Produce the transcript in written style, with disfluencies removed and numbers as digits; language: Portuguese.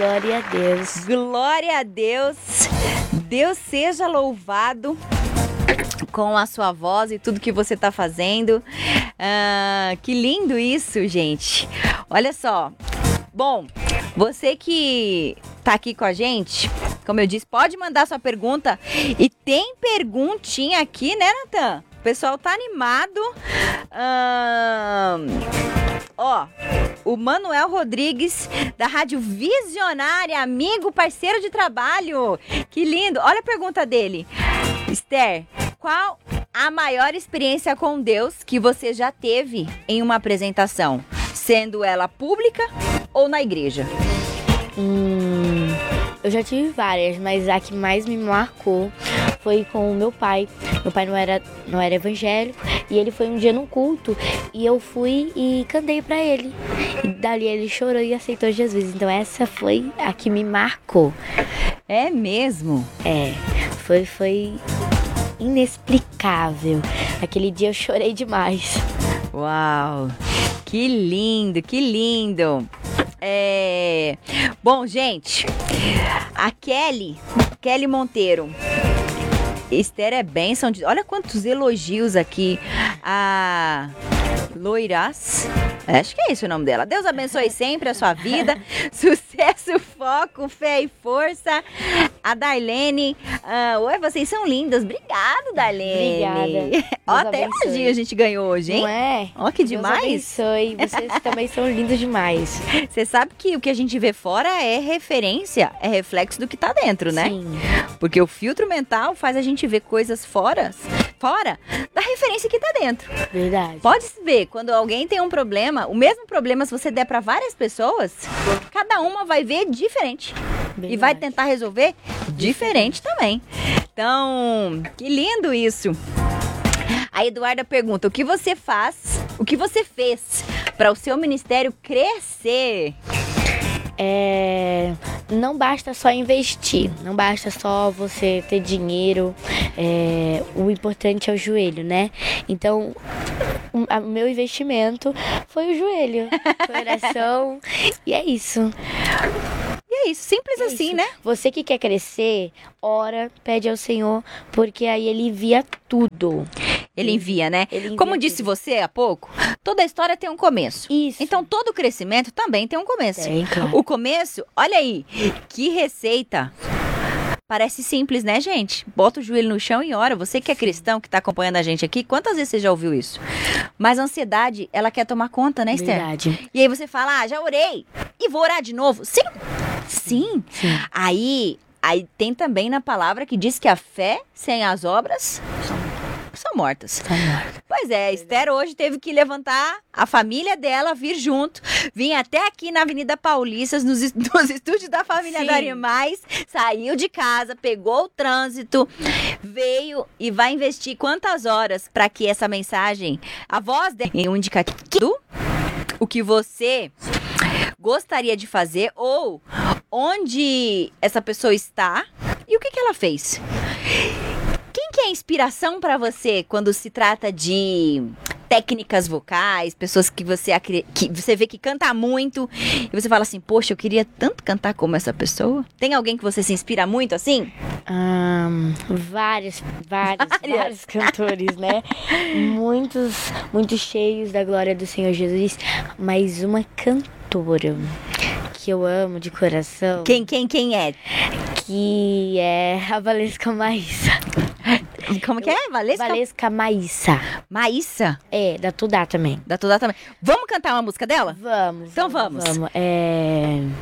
Glória a Deus. Glória a Deus. Deus seja louvado com a sua voz e tudo que você tá fazendo. Que lindo isso, gente. Olha só. Bom, você que tá aqui com a gente, como eu disse, pode mandar sua pergunta. E tem perguntinha aqui, né, Natan? O pessoal tá animado. O Manuel Rodrigues, da Rádio Visionária, amigo, parceiro de trabalho. Que lindo. Olha a pergunta dele. Esther, qual a maior experiência com Deus que você já teve em uma apresentação? Sendo ela pública ou na igreja? Eu já tive várias, mas a que mais me marcou foi com o meu pai. Meu pai não era evangélico e ele foi um dia num culto e eu fui e cantei pra ele. E dali ele chorou e aceitou Jesus. Então essa foi a que me marcou. É mesmo? É, foi inexplicável. Aquele dia eu chorei demais. Uau, que lindo, que lindo. Bom, gente, a Kelly Monteiro. Esther é bênção. Olha quantos elogios aqui. A Loiras, acho que é esse o nome dela. Deus abençoe sempre a sua vida. Sucesso, foco, fé e força. A Darlene. Oi, vocês são lindas. Obrigado, Darlene. Obrigada. Ó, até elogio a gente ganhou hoje, hein? Não é? Ó, que demais. Deus abençoe. Vocês também são lindos demais. Você sabe que o que a gente vê fora é referência, é reflexo do que tá dentro, né? Sim. Porque o filtro mental faz a gente ver coisas fora da referência que tá dentro. Verdade. Pode ver, quando alguém tem um problema, o mesmo problema, se você der para várias pessoas, cada uma vai ver diferente. Verdade. E vai tentar resolver diferente também. Então, que lindo isso. A Eduarda pergunta, o que você fez para o seu ministério crescer? Não basta só investir, não basta só você ter dinheiro, o importante é o joelho, né? Então, o meu investimento foi o joelho, foi a oração, e é isso. E é isso, simples assim, isso. né? Você que quer crescer, ora, pede ao Senhor, porque aí Ele envia tudo. Ele envia, né? Ele envia Como disse tudo. você há pouco, toda história tem um começo. Isso. Então, todo crescimento também tem um começo. Tem, claro. O começo, olha aí, que receita. Parece simples, né, gente? Bota o joelho no chão e ora. Você que é cristão, que tá acompanhando a gente aqui, quantas vezes você já ouviu isso? Mas a ansiedade, ela quer tomar conta, né, Esther? Verdade. E aí você fala, já orei e vou orar de novo. Sim. Sim. Aí tem também na palavra que diz que a fé sem as obras são mortas. Pois é, Esther hoje teve que levantar a família dela, vir junto, vir até aqui na Avenida Paulista, nos estúdios da Família do Animais, saiu de casa, pegou o trânsito, veio e vai investir quantas horas para que essa mensagem, a voz dela, um indicativo, o que você gostaria de fazer ou onde essa pessoa está e o que ela fez. Quem que é inspiração para você quando se trata de técnicas vocais, pessoas que você vê que canta muito e você fala assim, poxa, eu queria tanto cantar como essa pessoa? Tem alguém que você se inspira muito assim? Vários cantores, né? Muitos cheios da glória do Senhor Jesus, mas uma cantora que eu amo de coração. Quem é? Que é a Valesca Maíssa. Como que é? Valesca Maíssa. Maíssa? É, da Tudá também. Da Tudá também. Vamos cantar uma música dela? Vamos. Então vamos.